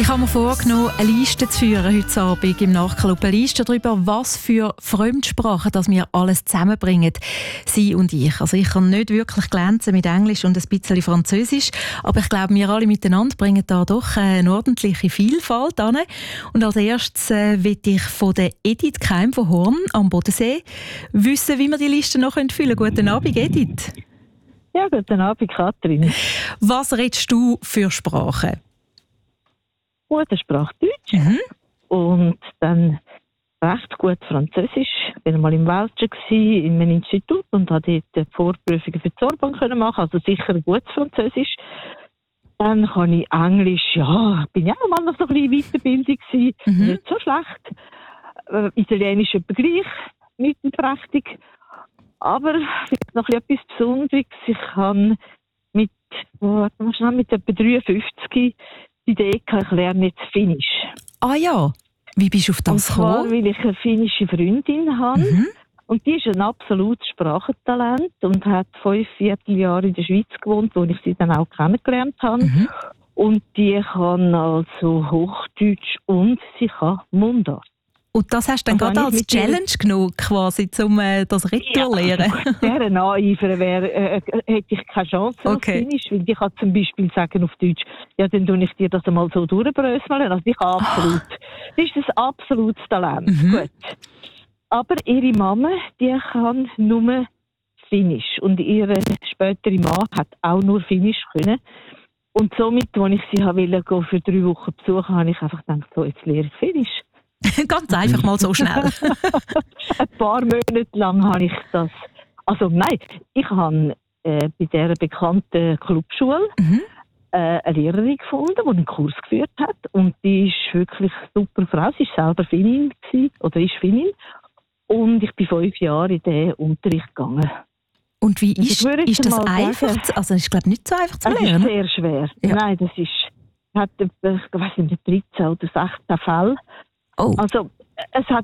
Ich habe mir vorgenommen, eine Liste zu führen heute Abend im Nachclub. Eine Liste darüber, was für Fremdsprachen dass wir alles zusammenbringen, Sie und ich. Also ich kann nicht wirklich glänzen mit Englisch und ein bisschen Französisch, aber ich glaube, wir alle miteinander bringen da doch eine ordentliche Vielfalt an. Und als erstes will ich von der Edith Keim von Horn am Bodensee wissen, wie wir die Liste noch füllen können. Guten Abend, Edith. Ja, guten Abend, Katrin. Was redest du für Sprachen? Muttersprache Deutsch und dann recht gut Französisch. Ich war mal im Welschen in einem Institut und konnte dort Vorprüfungen für die Sorbonne machen, also sicher gutes Französisch. Dann kann ich Englisch, ja, bin ja auch mal noch so ein bisschen Weiterbildung gewesen, nicht so schlecht. Italienisch etwa gleich, nicht prächtig. Aber vielleicht noch etwas Besonderes. Ich habe mit etwa 53 die Idee, ich lerne jetzt Finnisch. Ah ja, wie bist du auf das gekommen? Und zwar, weil ich eine finnische Freundin habe. Und die ist ein absolutes Sprachentalent und hat 5 Vierteljahre in der Schweiz gewohnt, wo ich sie dann auch kennengelernt habe. Und die kann also Hochdeutsch und sie kann Mundart. Und das hast du dann gerade als Challenge genommen, quasi, um das Retour zu lernen? Deren Naiveren hätte ich keine Chance auf Finnisch, weil ich kann zum Beispiel sagen auf Deutsch, ja, dann tue ich dir das einmal so durchbröseln. Also ich habe absolut, das ist ein absolutes Talent. Gut. Aber ihre Mama, die kann nur Finnisch und ihre spätere Mann hat auch nur Finnisch können. Und somit, als ich sie wollte für 3 Wochen besuchen, habe ich einfach gedacht, so, jetzt lehre ich Finnisch. Ganz einfach mal so schnell. Ein paar Monate lang habe ich das. Also nein, ich habe bei dieser bekannten Clubschule eine Lehrerin gefunden, die einen Kurs geführt hat. Und die ist wirklich eine super Frau. Sie war selber Finnin oder ist Finnin. Und ich bin 5 Jahre in diesen Unterricht gegangen. Und wie ist das einfach? Also es ist, glaube ich, nicht so einfach zu lernen. Es ist sehr schwer. Ja. Nein, das ist, hat, ich weiß nicht, 13 oder 16 Fälle. Oh. Also, es hat